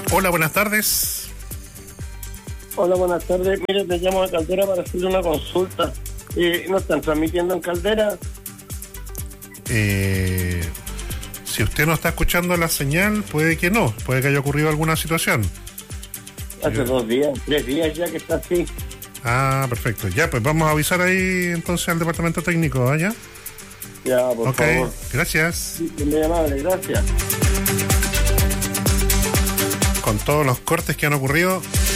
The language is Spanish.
Hola, buenas tardes. Hola, buenas tardes. Mire, te llamo de Caldera para hacerle una consulta. ¿No están transmitiendo en Caldera? Si usted no está escuchando la señal, puede que no. Puede que haya ocurrido alguna situación. Hace 2 días, 3 días ya que está así. Ah, perfecto. Ya, pues vamos a avisar ahí entonces al departamento técnico, ¿ya? Ya, por favor. Gracias. Sí, muy amable, gracias. Con todos los cortes que han ocurrido,